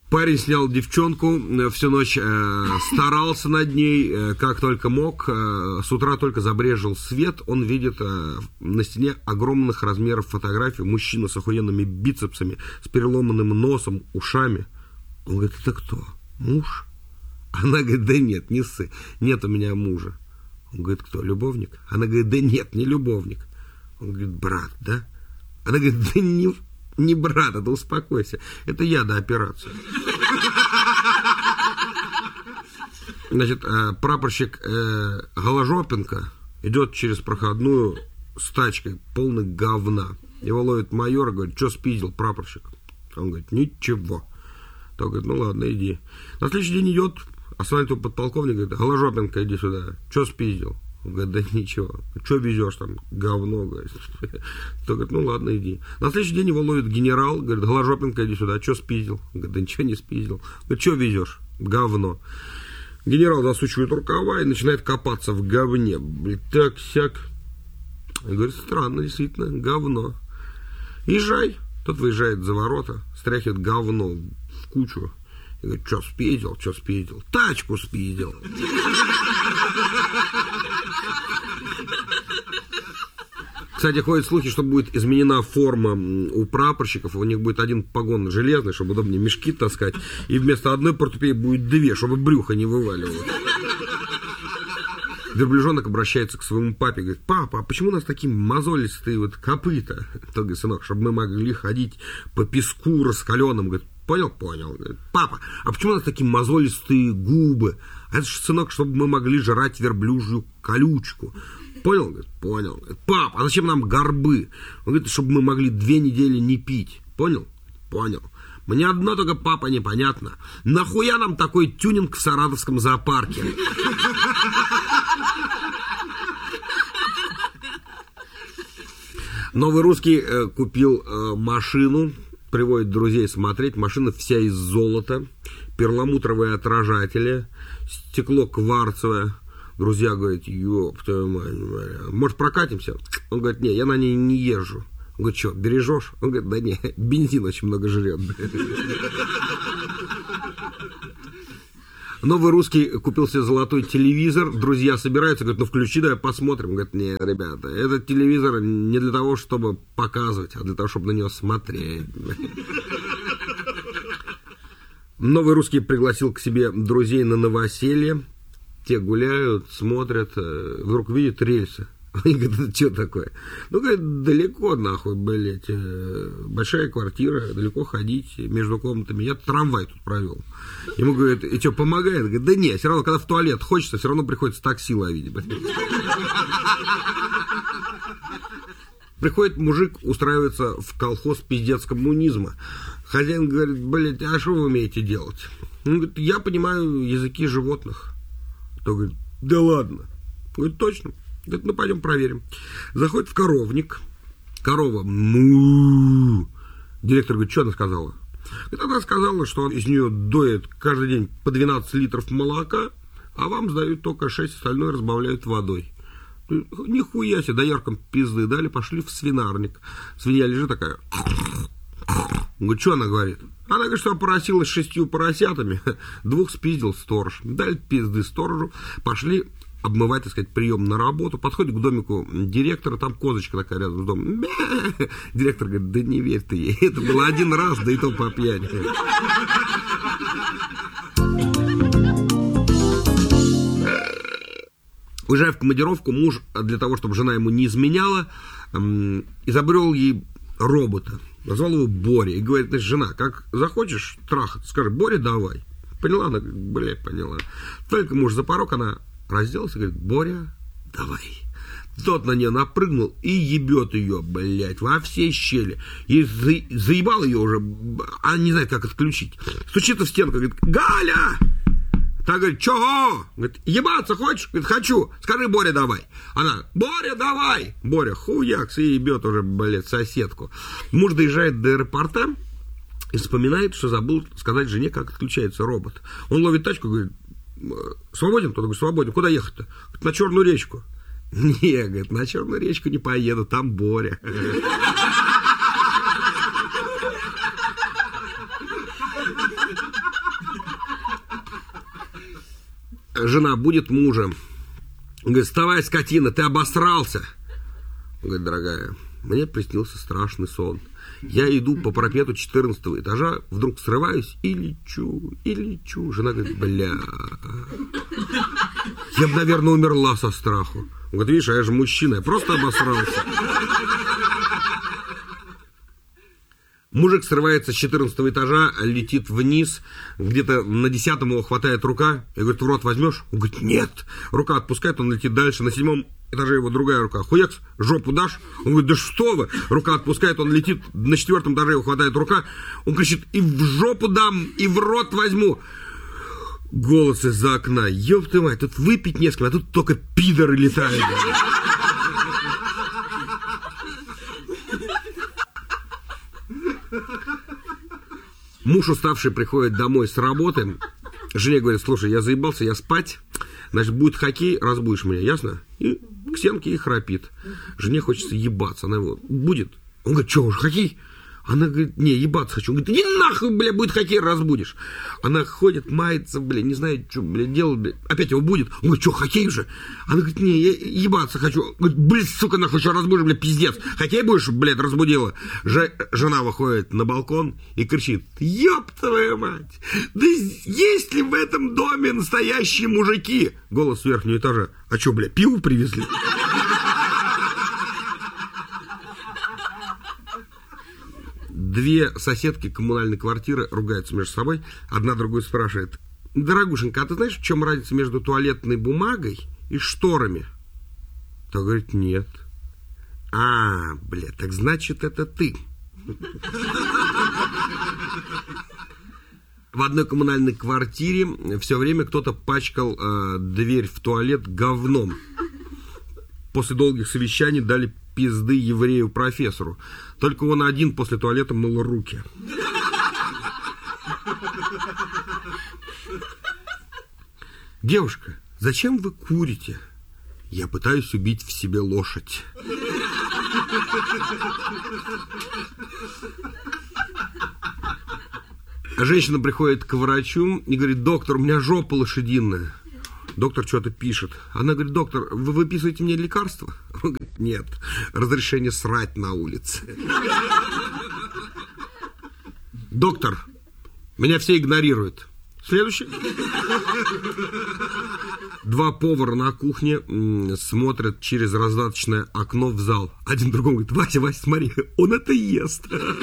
Парень снял девчонку, всю ночь старался над ней, как только мог. С утра только забрезжил свет, он видит на стене огромных размеров фотографий. Мужчина с охуенными бицепсами, с переломанным носом, ушами. Он говорит, это кто? Муж? Она говорит, да нет, не ссы, нет у меня мужа. Он говорит, кто, любовник? Она говорит, да нет, не любовник. Он говорит, брат, да? Она говорит, да не брат, да успокойся. Это я до операции. Значит, прапорщик Голожопенко идет через проходную с тачкой, полной говна. Его ловит майор и говорит, что спиздил, прапорщик? Он говорит, ничего. Тот говорит, ну ладно, иди. На следующий день идет, останавливает его подполковник, говорит, Голожопенко, иди сюда. Что спиздил? Он говорит, да ничего. Что везешь там? Говно, говорит. Тот говорит, ну ладно, иди. На следующий день его ловит генерал, говорит, Голожопенко, иди сюда. Что спиздил? Он говорит, да ничего не спиздил. Говорит, что везешь? Говно. Генерал засучивает рукава и начинает копаться в говне. Блин, так-сяк. Он говорит, странно, действительно, говно. Езжай. Тот выезжает за ворота, стряхивает говно в кучу. И говорит, что спиздил, что спиздил? Тачку спиздил. Кстати, ходят слухи, что будет изменена форма у прапорщиков. У них будет один погон железный, чтобы удобнее мешки таскать. И вместо одной портупеи будет две, чтобы брюхо не вываливало. Верблюжонок обращается к своему папе, говорит, папа, а почему у нас такие мозолистые вот копыта? Тот говорит, сынок, чтобы мы могли ходить по песку раскаленным. Говорит, понял? Понял. Говорит, папа, а почему у нас такие мозолистые губы? А это же, сынок, чтобы мы могли жрать верблюжью колючку. Понял? Говорит, понял. Говорит, папа, а зачем нам горбы? Он говорит, чтобы мы могли 2 недели не пить. Понял? Понял. Мне одно только, папа, непонятно. Нахуя нам такой тюнинг в Саратовском зоопарке? Новый русский купил машину, приводит друзей смотреть. Машина вся из золота, перламутровые отражатели, стекло кварцевое. Друзья говорят, ёб твою мать, может прокатимся? Он говорит, не, я на ней не езжу. Он говорит, что, бережешь? Он говорит, да не, бензин очень много жрет. Новый русский купил себе золотой телевизор. Друзья собираются, говорят, ну включи, давай посмотрим. Говорят, не, ребята, этот телевизор не для того, чтобы показывать, а для того, чтобы на него смотреть. Новый русский пригласил к себе друзей на новоселье. Те гуляют, смотрят, вдруг видят рельсы. Они говорят, это что такое? Ну, говорят, далеко, нахуй, блядь, большая квартира, далеко ходить между комнатами. Я трамвай тут провел. Ему говорят, и что, помогает? Говорит, да нет, все равно, когда в туалет хочется, все равно приходится такси ловить. Приходит мужик, устраивается в колхоз пиздец коммунизма. Хозяин говорит, блядь, а что вы умеете делать? Он говорит, я понимаю языки животных. Тот говорит, да ладно. Говорит, точно. Говорит, ну пойдем проверим. Заходит в коровник. Корова му. Директор говорит, что она сказала? Говорит, она сказала, что из нее доят каждый день по 12 литров молока, а вам сдают только 6, остальное разбавляют водой. Нихуя себе, дояркам пизды дали, пошли в свинарник. Свинья лежит такая. Говорит, что она говорит? Она говорит, что поросила с 6 поросятами, 2 спиздил сторож. Дали пизды сторожу, пошли обмывать, так сказать, прием на работу. Подходит к домику директора, там козочка такая рядом с домом. Директор говорит, да не верь ты ей, это было один раз, да и то по пьяни. Уезжая в командировку, муж, для того, чтобы жена ему не изменяла, изобрел ей робота. Назвал его Боря. И говорит, значит, жена, как захочешь трахать, скажи, Боря, давай. Поняла? Она говорит, блядь, поняла. Только муж за порог, она разделась и говорит, Боря, давай. Тот на нее напрыгнул и ебет ее, блядь, во все щели. И заебал ее уже, а не знает, как отключить. Стучится в стенку, говорит, Галя! Та говорит, чего? Говорит, ебаться хочешь? Говорит, хочу. Скажи, Боря, давай. Она, Боря, давай. Боря, хуякс, и ебет уже, блядь, соседку. Муж доезжает до аэропорта и вспоминает, что забыл сказать жене, как отключается робот. Он ловит тачку, говорит, свободен? Тот говорит, свободен. Куда ехать-то? Говорит, на Черную речку. Не, говорит, на Черную речку не поеду, там Боря. жена будет мужа. Он говорит, вставай, скотина, ты обосрался. Он говорит, дорогая, мне приснился страшный сон. Я иду по парапету 14-го этажа, вдруг срываюсь и лечу, и лечу. Жена говорит, бля, я бы, наверное, умерла со страху. Он говорит, видишь, а я же мужчина, я просто обосрался. Мужик срывается с 14-го этажа, летит вниз, где-то на 10-м его хватает рука, и говорит, в рот возьмешь? Он говорит, нет. Рука отпускает, он летит дальше, на 7-м этаже его другая рука. Хуякс, жопу дашь? Он говорит, да что вы? Рука отпускает, он летит, на 4-м этаже его хватает рука, он кричит, и в жопу дам, и в рот возьму. Голос из-за окна, ёб ты мать, тут выпить не с кем, а тут только пидоры летают. Муж уставший приходит домой с работы. Жене говорит, слушай, я заебался, я спать. Значит, будет хоккей, разбудишь меня, ясно? И к стенке и храпит. Жене хочется ебаться. Она его, будет? Он говорит, что уже, хоккей? Она говорит, не, ебаться хочу. Он говорит, иди нахуй, бля, будет хоккей, разбудишь. Она ходит, мается, бля, не знает, что, бля, делать, бля. Опять его будет. Он говорит, что, хоккей уже? Она говорит, не, я ебаться хочу. Он говорит, блин, сука, нахуй, что разбудишь, бля, пиздец. Хоккей будешь, блядь, разбудила. Жена выходит на балкон и кричит, ёб твою мать, да есть ли в этом доме настоящие мужики? Голос с верхнего этажа. А что, бля, пиво привезли? Две соседки коммунальной квартиры ругаются между собой. Одна другую спрашивает, дорогушенька, а ты знаешь, в чем разница между туалетной бумагой и шторами? Та говорит, нет. А, бля, так значит, это ты. В одной коммунальной квартире все время кто-то пачкал дверь в туалет говном. После долгих совещаний дали пизды еврею-профессору. Только он один после туалета мыл руки. Девушка, зачем вы курите? Я пытаюсь убить в себе лошадь. Женщина приходит к врачу и говорит, доктор, у меня жопа лошадиная. Доктор что-то пишет. Она говорит, доктор, вы выписываете мне лекарства? Он говорит, нет, разрешение срать на улице. Доктор, меня все игнорируют. Следующий. Два повара на кухне смотрят через раздаточное окно в зал. Один другому говорит, Вася, Вася, смотри, он это ест.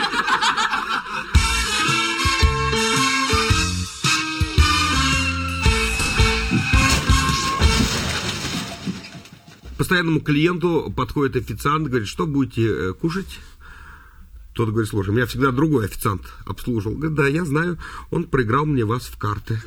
Постоянному клиенту подходит официант, говорит, что будете кушать? Тот говорит, слушай, меня всегда другой официант обслуживал. Говорит, да, я знаю, он проиграл мне вас в карты.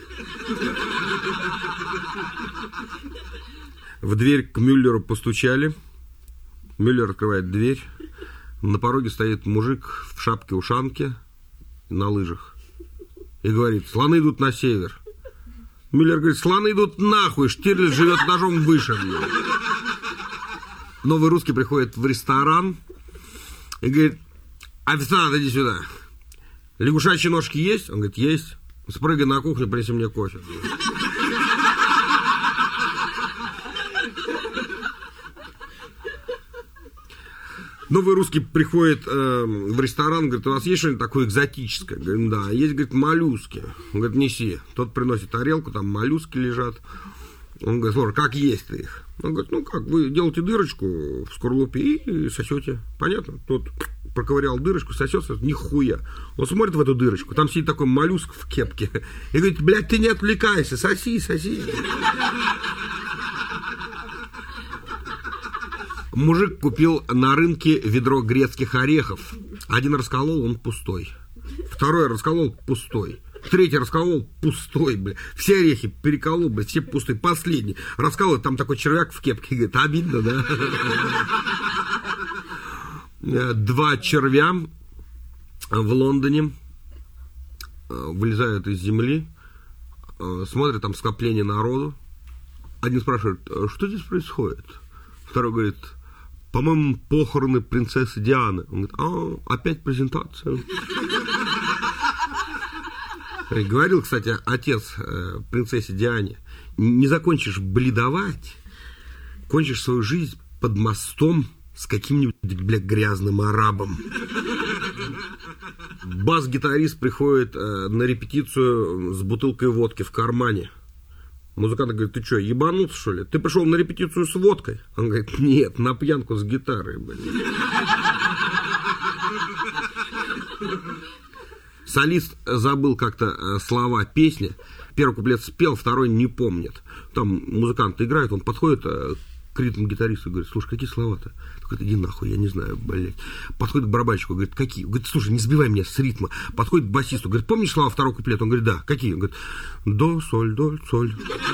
В дверь к Мюллеру постучали. Мюллер открывает дверь. На пороге стоит мужик в шапке-ушанке на лыжах. И говорит, слоны идут на север. Мюллер говорит, слоны идут нахуй, Штирлиц живет этажом выше. Новый русский приходит в ресторан и говорит, официант, иди сюда. Лягушачьи ножки есть? Он говорит, есть. Спрыгай на кухню, принеси мне кофе. Новый русский приходит в ресторан, говорит, у вас есть что-нибудь такое экзотическое? Говорит, да, есть, говорит, моллюски. Он говорит, неси. Тот приносит тарелку, там моллюски лежат. Он говорит, слушай, как есть-то их? Он говорит, ну как, вы делаете дырочку в скорлупе и сосете. Понятно? Тот проковырял дырочку, сосется, нихуя. Он смотрит в эту дырочку, там сидит такой моллюск в кепке. И говорит, блядь, ты не отвлекайся, соси, соси. Мужик купил на рынке ведро грецких орехов. Один расколол, он пустой. Второй расколол, пустой. Третий расколол, пустой, бля. Все орехи переколол, бля, все пустые. Последний расколол, там такой червяк в кепке. Говорит, обидно, да? Два червя в Лондоне вылезают из земли, смотрят, там скопление народу. Один спрашивает, что здесь происходит? Второй говорит, по-моему, похороны принцессы Дианы. Он говорит, опять презентация. Говорил, кстати, отец принцессе Диане, не закончишь бледовать, кончишь свою жизнь под мостом с каким-нибудь, бля, грязным арабом. Бас-гитарист приходит на репетицию с бутылкой водки в кармане. Музыкант говорит: ты что, ебанутся, что ли? Ты пришел на репетицию с водкой? Он говорит: нет, на пьянку с гитарой, блин. Солист забыл как-то слова песни. Первый куплет спел, второй не помнит. Там музыкант играет, он подходит к ритм-гитаристу и говорит: слушай, какие слова-то? Говорит: иди нахуй, я не знаю, блядь. Подходит к барабанщику, говорит: какие? Говорит: слушай, не сбивай меня с ритма. Подходит к басисту, говорит: помнишь слова второго куплета? Он говорит: да. Какие? Он говорит: до, соль, доль, соль.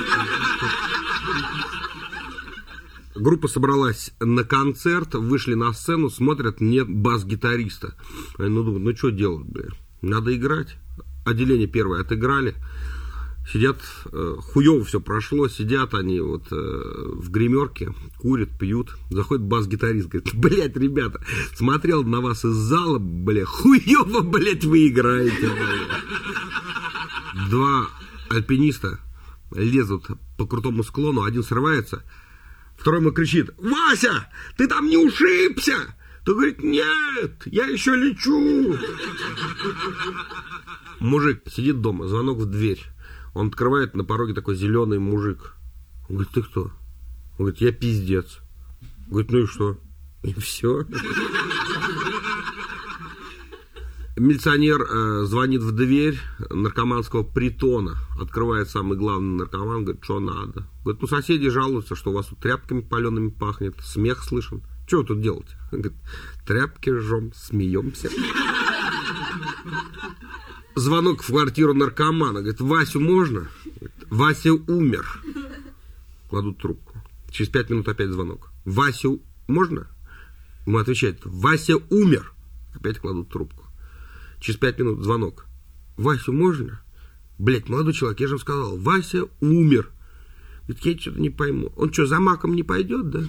Группа собралась на концерт, вышли на сцену, смотрят, нет бас-гитариста. Они думают: ну что делать, блядь? Надо играть. Отделение первое отыграли. Сидят, хуёво все прошло, сидят они вот в гримерке, курят, пьют. Заходит бас-гитарист, говорит: блядь, ребята, смотрел на вас из зала, блядь, хуёво, блядь, вы играете, блядь. Два альпиниста лезут по крутому склону, один срывается, второй ему кричит: Вася, ты там не ушибся? Тот говорит: нет, я еще лечу. Мужик сидит дома, звонок в дверь. Он открывает, на пороге такой зеленый мужик. Он говорит: ты кто? Он говорит: я пиздец. Он говорит: ну и что? И все. Милиционер звонит в дверь наркоманского притона. Открывает самый главный наркоман, говорит: что надо? Говорит: ну соседи жалуются, что у вас тут тряпками палеными пахнет, смех слышен. Что вы тут делаете? Он говорит: тряпки жжем, смеемся. Звонок в квартиру наркомана. Говорит: Васю можно? Говорит: Вася умер. Кладут трубку. Через 5 минут опять звонок. Васю можно? Ему отвечает: Вася умер. Опять кладут трубку. Через 5 минут звонок. Васю можно? Блять, молодой человек, я же вам сказал, Вася умер. Говорит: я что-то не пойму. Он что, за маком не пойдет, да?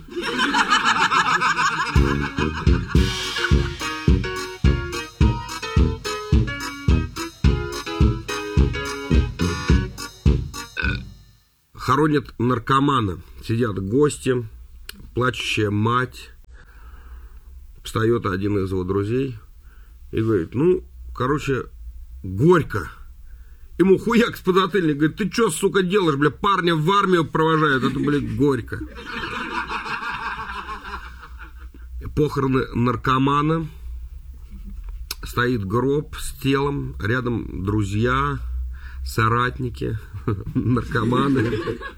Хоронят наркомана. Сидят гости, плачущая мать. Встает один из его друзей и говорит: ну, короче, горько. Ему хуяк с подзатыльник, говорит: ты что, сука, делаешь, бля, парня в армию провожают, это, блядь, горько. Похороны наркомана. Стоит гроб с телом, рядом друзья, соратники, наркоманы.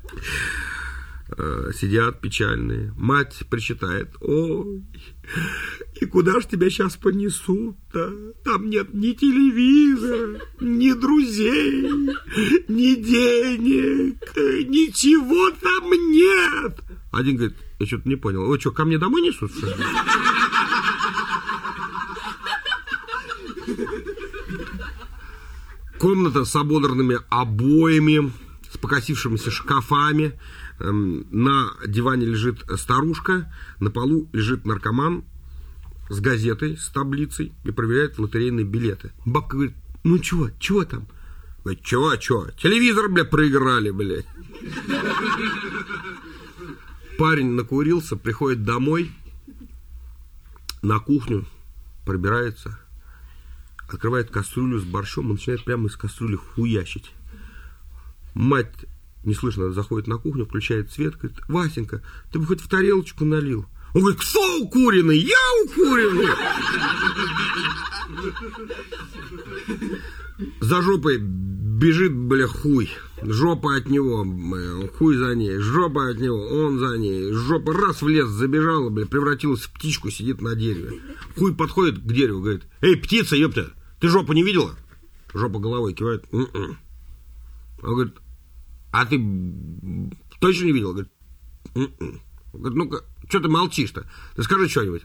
Сидят печальные. Мать причитает: ой, и куда ж тебя сейчас понесут-то? Там нет ни телевизора, ни друзей, ни денег, ничего там нет. Один говорит: я что-то не понял, вы что, ко мне домой несут, что ли? Комната с ободранными обоями, с покосившимися шкафами. На диване лежит старушка, на полу лежит наркоман с газетой, с таблицей и проверяет лотерейные билеты. Бабка говорит: ну чего там? Говорит: чего? Телевизор, бля, проиграли, бля. Парень накурился, приходит домой, на кухню, пробирается, открывает кастрюлю с борщом и начинает прямо из кастрюли хуячить. Мать неслышно заходит на кухню, включает свет, говорит: Васенька, ты бы хоть в тарелочку налил. Он говорит: кто укуренный? Я укуренный. За жопой бежит, бля, хуй. Жопа от него, бля, хуй за ней. Жопа от него, он за ней. Жопа раз в лес забежала, бля, превратилась в птичку, сидит на дереве. Хуй подходит к дереву, говорит: эй, птица, ёпта, ты жопу не видела? Жопа головой кивает: Он говорит: а ты точно не видел? Говорит: Он говорит: ну-ка, что ты молчишь-то? Ты скажи что-нибудь.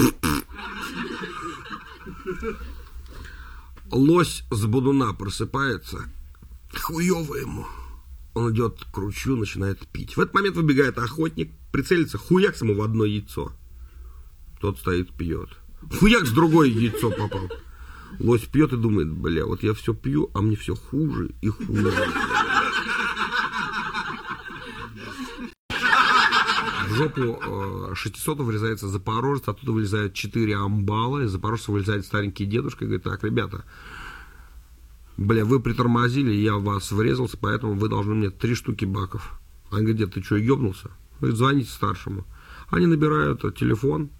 Лось с бодуна просыпается, хуёво ему. Он идет к ручью, начинает пить. В этот момент выбегает охотник, прицелится, хуяк ему в одно яйцо. Тот стоит, пьет. Хуяк с другое яйцо попал. Лось пьет и думает: бля, вот я все пью, а мне все хуже и хуже. жопу 600 врезается запорожец, оттуда вылезают 4 амбала, из запорожца вылезает старенький дедушка и говорит: так, ребята, бля, вы притормозили, я в вас врезался, поэтому вы должны мне 3 штуки баков. Он говорит: дед, ты что, ебнулся? Говорит: звоните старшему. Они набирают телефон.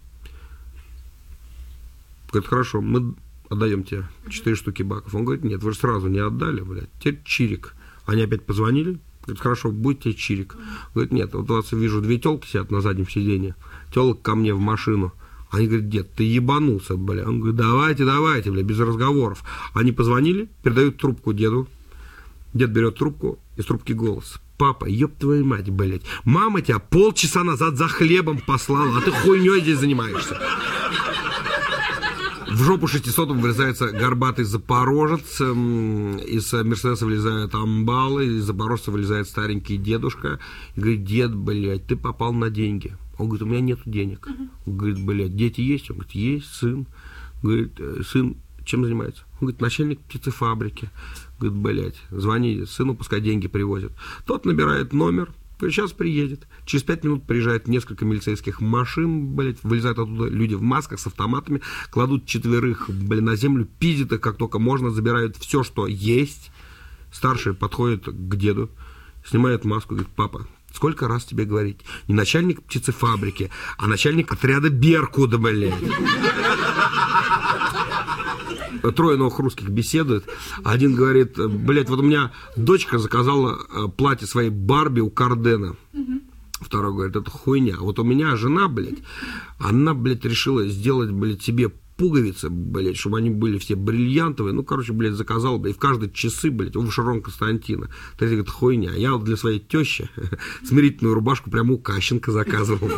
Говорит: хорошо, мы отдаем тебе 4 штуки баков. Он говорит: нет, вы же сразу не отдали, блядь, теперь чирик. Они опять позвонили. Говорит: хорошо, будет тебе чирик. Говорит: нет, вот у вас вижу 2 телки сидят на заднем сиденье. Телок ко мне в машину. Они говорят: дед, ты ебанулся, бля. Он говорит: давайте, бля, без разговоров. Они позвонили, передают трубку деду. Дед берет трубку, из трубки голос: папа, еб твою мать, блядь, мама тебя полчаса назад за хлебом послала, а ты хуйней здесь занимаешься. В жопу 600 врезается горбатый запорожец, из Мерседеса вылезают амбалы, из запорожца вылезает старенький дедушка и говорит: дед, блядь, ты попал на деньги. Он говорит: у меня нету денег. Он говорит: блядь, дети есть? Он говорит: есть, сын. Говорит: сын чем занимается? Он говорит: начальник птицефабрики. Говорит: блядь, звони сыну, пускай деньги привозят. Тот набирает номер. Сейчас приедет. Через 5 минут приезжает несколько милицейских машин, блядь, вылезают оттуда люди в масках с автоматами, кладут 4, блядь, на землю, пиздят их как только можно, забирают все, что есть. Старший подходит к деду, снимает маску, говорит: папа, сколько раз тебе говорить? Не начальник птицефабрики, а начальник отряда «Беркут», блядь. 3 новых русских беседуют. Один говорит: блядь, вот у меня дочка заказала платье своей Барби у Кардена. Второй говорит: это хуйня. Вот у меня жена, блядь, она, блядь, решила сделать, блядь, себе пуговицы, блядь, чтобы они были все бриллиантовые. Ну, короче, блядь, заказал, блядь, в каждой часы, блядь, у Вашерон Константина. Третий говорит: хуйня. Я вот для своей тещи смирительную рубашку прямо у Кащенко заказывал.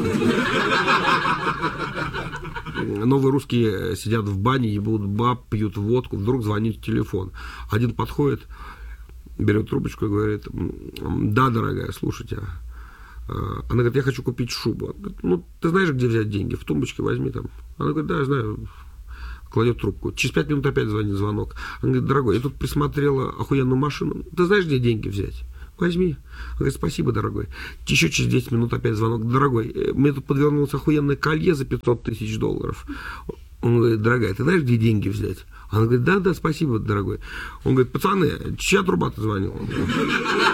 Новые русские сидят в бане, ебут баб, пьют водку, вдруг звонит телефон. Один подходит, берет трубочку и говорит: да, дорогая, слушайте. Она говорит: я хочу купить шубу. Он говорит: ну, ты знаешь, где взять деньги? В тумбочке возьми там. Она говорит: да, я знаю. Кладет трубку. Через 5 минут опять звонит звонок. Она говорит: дорогой, я тут присмотрела охуенную машину. Ты знаешь, где деньги взять? Возьми. Он говорит: спасибо, дорогой. Еще через 10 минут опять звонок: дорогой, мне тут подвернулось охуенное колье за $500 тысяч. Он говорит: дорогая, ты знаешь, где деньги взять? Она говорит: да, спасибо, дорогой. Он говорит: пацаны, чья труба-то звонила?